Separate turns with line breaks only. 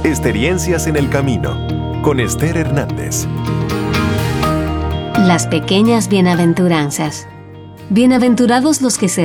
Experiencias en el Camino, con Esther Hernández.
Las pequeñas bienaventuranzas. Bienaventurados los que se